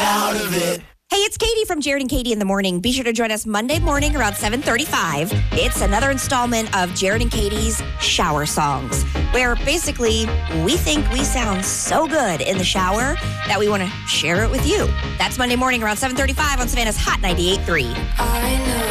out of it. Hey, it's Katie from Jared and Katie in the Morning. Be sure to join us Monday morning around 7:35. It's another installment of Jared and Katie's Shower Songs, where basically we think we sound so good in the shower that we want to share it with you. That's Monday morning around 7:35 on Savannah's Hot 98.3. I know.